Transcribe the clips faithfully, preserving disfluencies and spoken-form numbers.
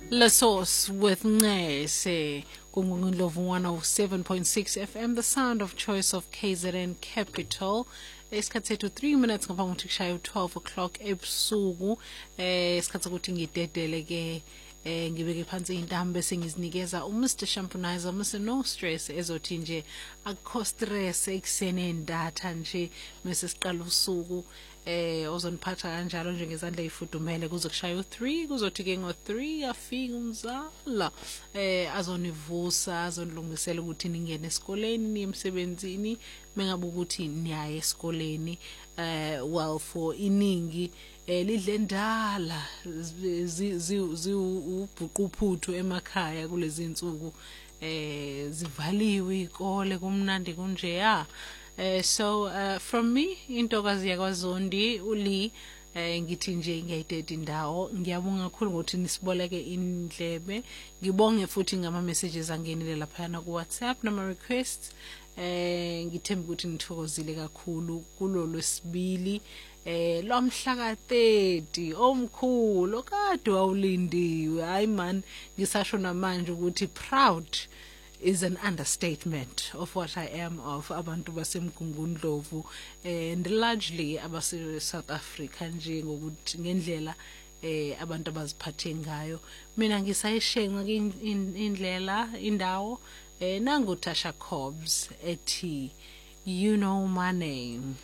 La Source with Ngese Kungundlovu one oh seven point six F M, the sound of choice of K Z N Capital. Isikhathi sethu three minutes ngaphambi kokuthi kushaye twelve o'clock ebusuku. Eh isikhathi sokuthi ngidedele ke eh ngibeke phansi intambo bese ngizinikeza uMr Shampunizer, Mister No Stress ezothi nje akukho stress ekusene ndatha nje mase siqala usuku. Eh ozoniphatha kanjalo nje ngezandla ezifudumele kuze kushaye u three kuzothi ke ngo three afika umzala eh azonivusa azonilungisela ukuthi ningene esikoleni niye emsebenzini mengabe ukuthi niyaye esikoleni. Eh well for iningi eh lidle ndala zi ubhuquphuthu emakhaya kulezi insuku eh zivaliwe ikole kumnandi kunje ya. Uh, so uh, from me intokazi yakwaZondi uli uh, ngithi nje ngiyayideda indawo. Ngiyabonga kakhulu ukuthi nisiboleke indlebe. Ngibonge futhi ngama messages angenile lapha na ku WhatsApp nama requests. Eh ngithemba ukuthi nithokozile kakhulu kulo lwesibili eh lomhla ka thirty omkhulu kade wawulindiwe. Hayi man, ngisasho namanje ukuthi proud is an understatement of what I am of abantu basemgungundlovu and largely abase South Africa nje ngokuthi ngendlela eh abantu abaziphathe ngayo. Mina ngisayishenga indlela indawo eh nangu Tasha Cobbs ethi you know my name.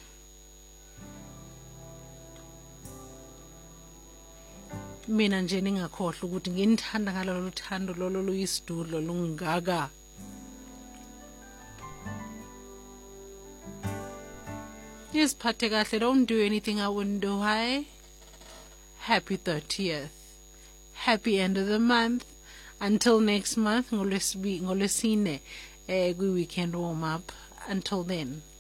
Mina nje ningakhohle ukuthi nginithanda ngalolu thando lolo luyisidulo lungaka. Yes, phathe kahle, don't do anything I wouldn't do. Hi. Happy thirtieth. Happy end of the month. Until next month, ngolwesine eh kwi weekend warm up. Until then.